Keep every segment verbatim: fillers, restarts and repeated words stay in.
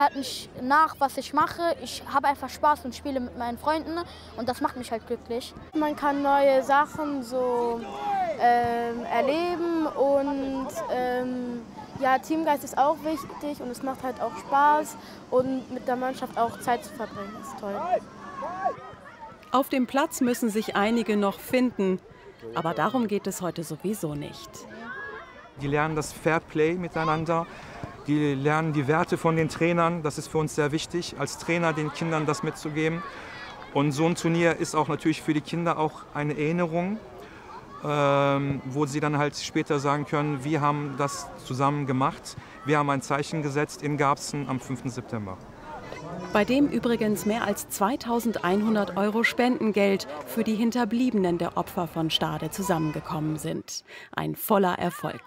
Hat mich nach, was ich mache. Ich habe einfach Spaß und spiele mit meinen Freunden und das macht mich halt glücklich. Man kann neue Sachen so ähm, erleben und ähm, ja, Teamgeist ist auch wichtig und es macht halt auch Spaß und mit der Mannschaft auch Zeit zu verbringen, ist toll. Auf dem Platz müssen sich einige noch finden, aber darum geht es heute sowieso nicht. Die lernen das Fairplay miteinander, die lernen die Werte von den Trainern. Das ist für uns sehr wichtig, als Trainer den Kindern das mitzugeben. Und so ein Turnier ist auch natürlich für die Kinder auch eine Erinnerung, ähm, wo sie dann halt später sagen können, wir haben das zusammen gemacht. Wir haben ein Zeichen gesetzt in Garbsen am fünften September. Bei dem übrigens mehr als zweitausendeinhundert Euro Spendengeld für die Hinterbliebenen der Opfer von Stade zusammengekommen sind. Ein voller Erfolg.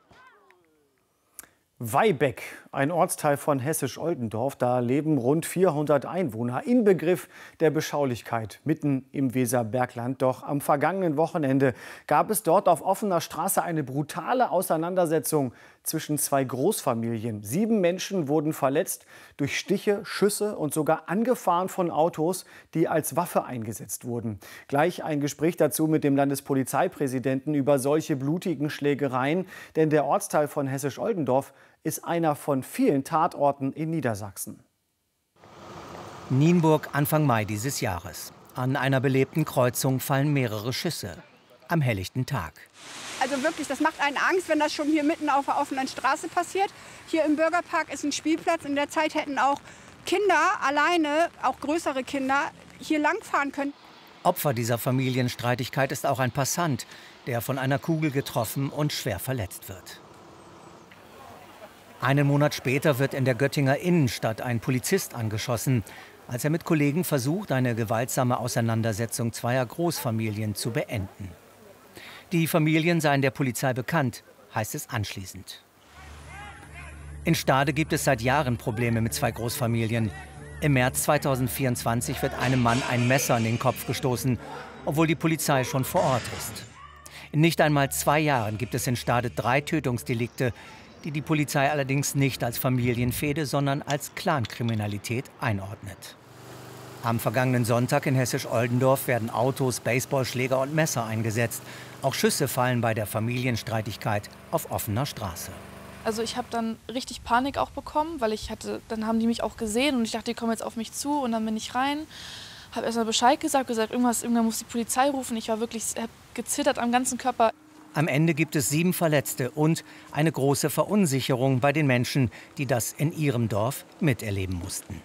Weibeck, ein Ortsteil von Hessisch-Oldendorf, da leben rund vierhundert Einwohner, Inbegriff der Beschaulichkeit, mitten im Weserbergland. Doch am vergangenen Wochenende gab es dort auf offener Straße eine brutale Auseinandersetzung zwischen zwei Großfamilien. Sieben Menschen wurden verletzt durch Stiche, Schüsse und sogar angefahren von Autos, die als Waffe eingesetzt wurden. Gleich ein Gespräch dazu mit dem Landespolizeipräsidenten über solche blutigen Schlägereien. Denn der Ortsteil von Hessisch-Oldendorf ist einer von vielen Tatorten in Niedersachsen. Nienburg Anfang Mai dieses Jahres. An einer belebten Kreuzung fallen mehrere Schüsse. Am helllichten Tag. Also wirklich, das macht einen Angst, wenn das schon hier mitten auf der offenen Straße passiert. Hier im Bürgerpark ist ein Spielplatz. In der Zeit hätten auch Kinder alleine, auch größere Kinder, hier langfahren können. Opfer dieser Familienstreitigkeit ist auch ein Passant, der von einer Kugel getroffen und schwer verletzt wird. Einen Monat später wird in der Göttinger Innenstadt ein Polizist angeschossen, als er mit Kollegen versucht, eine gewaltsame Auseinandersetzung zweier Großfamilien zu beenden. Die Familien seien der Polizei bekannt, heißt es anschließend. In Stade gibt es seit Jahren Probleme mit zwei Großfamilien. Im März zweitausendvierundzwanzig wird einem Mann ein Messer in den Kopf gestoßen, obwohl die Polizei schon vor Ort ist. In nicht einmal zwei Jahren gibt es in Stade drei Tötungsdelikte, die die Polizei allerdings nicht als Familienfehde, sondern als Clankriminalität einordnet. Am vergangenen Sonntag in Hessisch-Oldendorf werden Autos, Baseballschläger und Messer eingesetzt. Auch Schüsse fallen bei der Familienstreitigkeit auf offener Straße. Also ich habe dann richtig Panik auch bekommen, weil ich hatte, dann haben die mich auch gesehen und ich dachte, die kommen jetzt auf mich zu und dann bin ich rein. Habe erst mal Bescheid gesagt, gesagt, irgendwas, irgendwann muss die Polizei rufen. Ich war wirklich, habe gezittert am ganzen Körper. Am Ende gibt es sieben Verletzte und eine große Verunsicherung bei den Menschen, die das in ihrem Dorf miterleben mussten.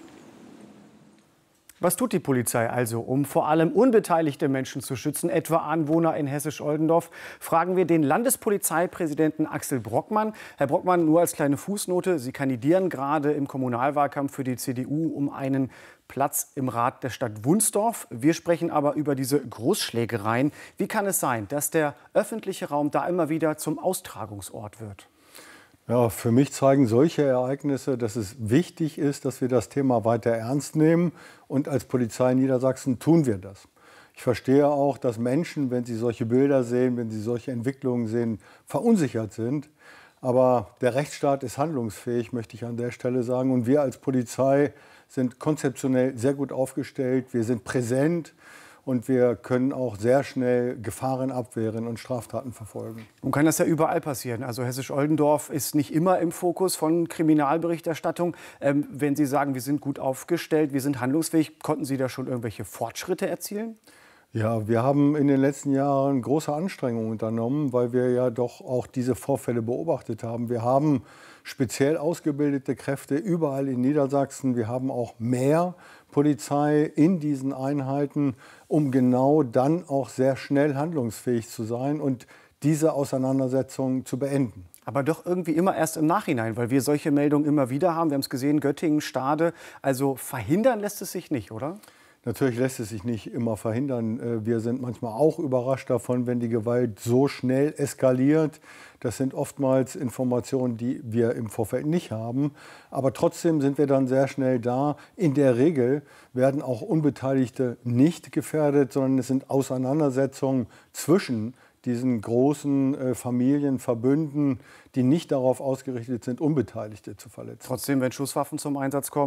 Was tut die Polizei also, um vor allem unbeteiligte Menschen zu schützen, etwa Anwohner in Hessisch-Oldendorf? Fragen wir den Landespolizeipräsidenten Axel Brockmann. Herr Brockmann, nur als kleine Fußnote, Sie kandidieren gerade im Kommunalwahlkampf für die C D U um einen Platz im Rat der Stadt Wunsdorf. Wir sprechen aber über diese Großschlägereien. Wie kann es sein, dass der öffentliche Raum da immer wieder zum Austragungsort wird? Ja, für mich zeigen solche Ereignisse, dass es wichtig ist, dass wir das Thema weiter ernst nehmen. Und als Polizei Niedersachsen tun wir das. Ich verstehe auch, dass Menschen, wenn sie solche Bilder sehen, wenn sie solche Entwicklungen sehen, verunsichert sind. Aber der Rechtsstaat ist handlungsfähig, möchte ich an der Stelle sagen. Und wir als Polizei sind konzeptionell sehr gut aufgestellt. Wir sind präsent. Und wir können auch sehr schnell Gefahren abwehren und Straftaten verfolgen. Nun kann das ja überall passieren. Also Hessisch-Oldendorf ist nicht immer im Fokus von Kriminalberichterstattung. Ähm, wenn Sie sagen, wir sind gut aufgestellt, wir sind handlungsfähig, konnten Sie da schon irgendwelche Fortschritte erzielen? Ja, wir haben in den letzten Jahren große Anstrengungen unternommen, weil wir ja doch auch diese Vorfälle beobachtet haben. Wir haben speziell ausgebildete Kräfte überall in Niedersachsen. Wir haben auch mehr Polizei in diesen Einheiten, um genau dann auch sehr schnell handlungsfähig zu sein und diese Auseinandersetzung zu beenden. Aber doch irgendwie immer erst im Nachhinein, weil wir solche Meldungen immer wieder haben. Wir haben es gesehen, Göttingen, Stade. Also verhindern lässt es sich nicht, oder? Natürlich lässt es sich nicht immer verhindern. Wir sind manchmal auch überrascht davon, wenn die Gewalt so schnell eskaliert. Das sind oftmals Informationen, die wir im Vorfeld nicht haben. Aber trotzdem sind wir dann sehr schnell da. In der Regel werden auch Unbeteiligte nicht gefährdet, sondern es sind Auseinandersetzungen zwischen diesen großen äh, Familienverbünden, die nicht darauf ausgerichtet sind, Unbeteiligte zu verletzen. Trotzdem, wenn Schusswaffen zum Einsatz kommen,